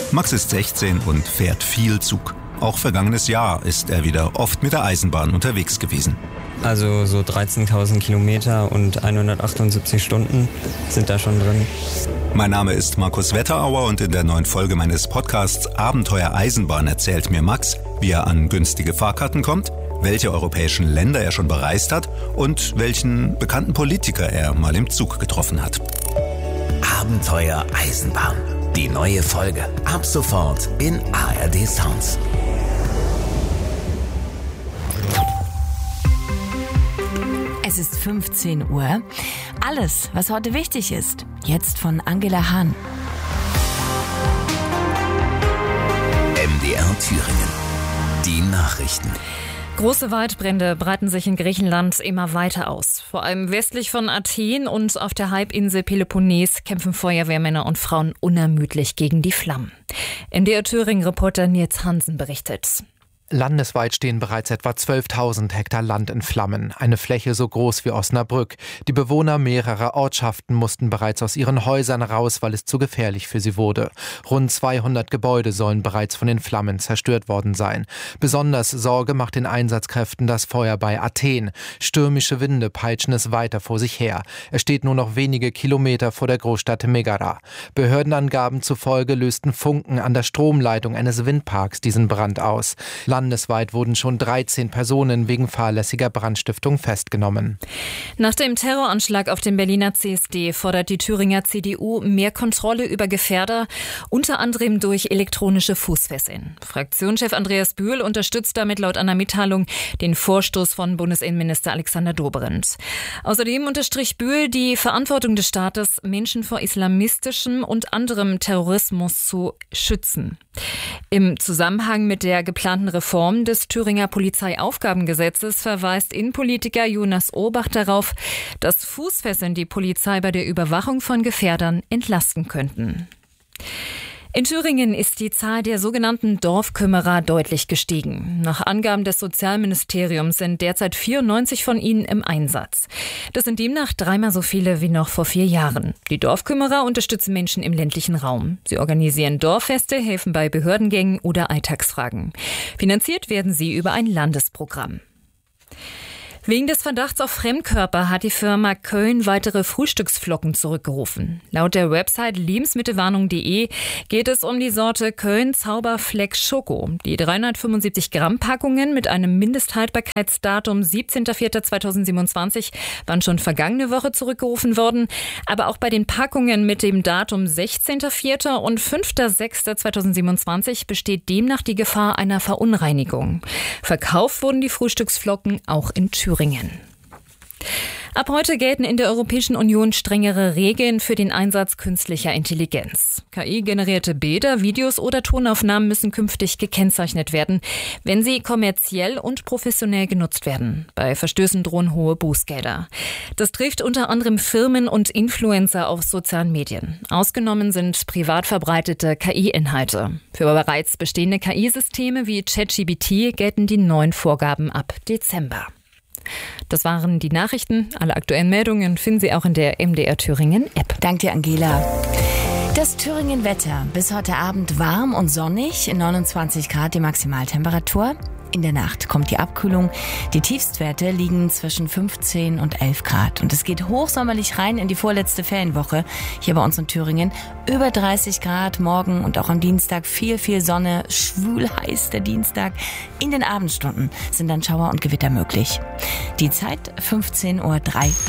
Max ist 16 und fährt viel Zug. Auch vergangenes Jahr ist er wieder oft mit der Eisenbahn unterwegs gewesen. Also so 13.000 Kilometer und 178 Stunden sind da schon drin. Mein Name ist Markus Wetterauer und in der neuen Folge meines Podcasts Abenteuer Eisenbahn erzählt mir Max, wie er an günstige Fahrkarten kommt, welche europäischen Länder er schon bereist hat und welchen bekannten Politiker er mal im Zug getroffen hat. Abenteuer Eisenbahn. Die neue Folge ab sofort in ARD Sounds. Es ist 15 Uhr. Alles, was heute wichtig ist, jetzt von Angela Hahn. MDR Thüringen. Die Nachrichten. Große Waldbrände breiten sich in Griechenland immer weiter aus. Vor allem westlich von Athen und auf der Halbinsel Peloponnes kämpfen Feuerwehrmänner und Frauen unermüdlich gegen die Flammen. MDR Thüringen-Reporter Nils Hansen berichtet. Landesweit stehen bereits etwa 12.000 Hektar Land in Flammen, eine Fläche so groß wie Osnabrück. Die Bewohner mehrerer Ortschaften mussten bereits aus ihren Häusern raus, weil es zu gefährlich für sie wurde. Rund 200 Gebäude sollen bereits von den Flammen zerstört worden sein. Besonders Sorge macht den Einsatzkräften das Feuer bei Athen. Stürmische Winde peitschen es weiter vor sich her. Es steht nur noch wenige Kilometer vor der Großstadt Megara. Behördenangaben zufolge lösten Funken an der Stromleitung eines Windparks diesen Brand aus. Landesweit wurden schon 13 Personen wegen fahrlässiger Brandstiftung festgenommen. Nach dem Terroranschlag auf den Berliner CSD fordert die Thüringer CDU mehr Kontrolle über Gefährder, unter anderem durch elektronische Fußfesseln. Fraktionschef Andreas Bühl unterstützt damit laut einer Mitteilung den Vorstoß von Bundesinnenminister Alexander Dobrindt. Außerdem unterstrich Bühl die Verantwortung des Staates, Menschen vor islamistischem und anderem Terrorismus zu schützen. Im Zusammenhang mit der geplanten Reform des Thüringer Polizeiaufgabengesetzes verweist Innenpolitiker Jonas Ohbach darauf, dass Fußfesseln die Polizei bei der Überwachung von Gefährdern entlasten könnten. In Thüringen ist die Zahl der sogenannten Dorfkümmerer deutlich gestiegen. Nach Angaben des Sozialministeriums sind derzeit 94 von ihnen im Einsatz. Das sind demnach 3-mal so viele wie noch vor 4 Jahren. Die Dorfkümmerer unterstützen Menschen im ländlichen Raum. Sie organisieren Dorffeste, helfen bei Behördengängen oder Alltagsfragen. Finanziert werden sie über ein Landesprogramm. Wegen des Verdachts auf Fremdkörper hat die Firma Köln weitere Frühstücksflocken zurückgerufen. Laut der Website lebensmittelwarnung.de geht es um die Sorte Köln Zauberflex Schoko. Die 375 Gramm Packungen mit einem Mindesthaltbarkeitsdatum 17.04.2027 waren schon vergangene Woche zurückgerufen worden. Aber auch bei den Packungen mit dem Datum 16.04. und 5.06.2027 besteht demnach die Gefahr einer Verunreinigung. Verkauft wurden die Frühstücksflocken auch in Thüringen. Ab heute gelten in der Europäischen Union strengere Regeln für den Einsatz künstlicher Intelligenz. KI-generierte Bilder, Videos oder Tonaufnahmen müssen künftig gekennzeichnet werden, wenn sie kommerziell und professionell genutzt werden. Bei Verstößen drohen hohe Bußgelder. Das trifft unter anderem Firmen und Influencer auf sozialen Medien. Ausgenommen sind privat verbreitete KI-Inhalte. Für bereits bestehende KI-Systeme wie ChatGPT gelten die neuen Vorgaben ab Dezember. Das waren die Nachrichten. Alle aktuellen Meldungen finden Sie auch in der MDR Thüringen App. Danke dir, Angela. Das Thüringen-Wetter. Bis heute Abend warm und sonnig, 29 Grad die Maximaltemperatur. In der Nacht kommt die Abkühlung. Die Tiefstwerte liegen zwischen 15 und 11 Grad. Und es geht hochsommerlich rein in die vorletzte Ferienwoche hier bei uns in Thüringen. Über 30 Grad morgen und auch am Dienstag viel Sonne. Schwül heiß der Dienstag. In den Abendstunden sind dann Schauer und Gewitter möglich. Die Zeit 15.03 Uhr.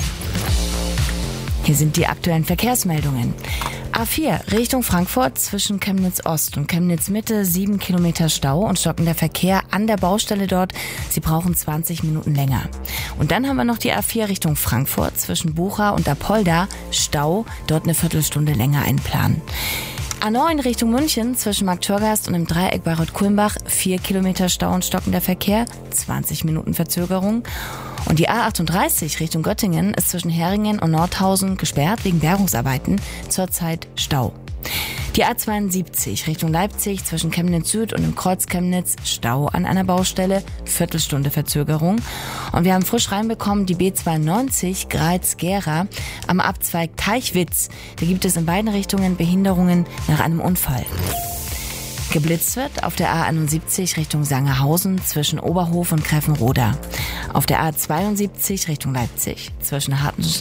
Hier sind die aktuellen Verkehrsmeldungen. A4 Richtung Frankfurt zwischen Chemnitz Ost und Chemnitz Mitte 7 Kilometer Stau und stockender Verkehr an der Baustelle dort. Sie brauchen 20 Minuten länger. Und dann haben wir noch die A4 Richtung Frankfurt zwischen Bucha und Apolda. Stau, dort eine Viertelstunde länger einplanen. A9 Richtung München zwischen Marktschorgast und im Dreieck Bayreuth-Kulmbach 4 Kilometer Stau und stockender Verkehr, 20 Minuten Verzögerung. Und die A38 Richtung Göttingen ist zwischen Heringen und Nordhausen gesperrt wegen Bergungsarbeiten, zurzeit Stau. Die A72 Richtung Leipzig zwischen Chemnitz Süd und dem Kreuz Chemnitz Stau an einer Baustelle, Viertelstunde Verzögerung. Und wir haben frisch reinbekommen die B92 Greiz-Gera am Abzweig Teichwitz. Da gibt es in beiden Richtungen Behinderungen nach einem Unfall. Geblitzt wird auf der A71 Richtung Sangerhausen zwischen Oberhof und Greffenroda. Auf der A72 Richtung Leipzig zwischen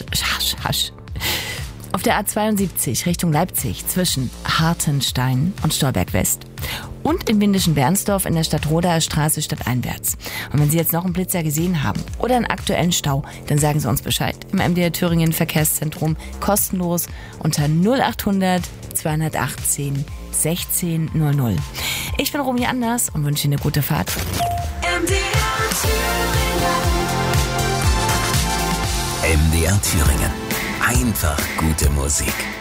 Auf der A72 Richtung Leipzig zwischen Hartenstein und Stolberg West. Und in Windischen-Bernsdorf in der Stadtrodaer Straße stadteinwärts. Und wenn Sie jetzt noch einen Blitzer gesehen haben oder einen aktuellen Stau, dann sagen Sie uns Bescheid. Im MDR Thüringen Verkehrszentrum kostenlos unter 0800 218 1600. Ich bin Romy Anders und wünsche Ihnen eine gute Fahrt. MDR Thüringen. Einfach gute Musik.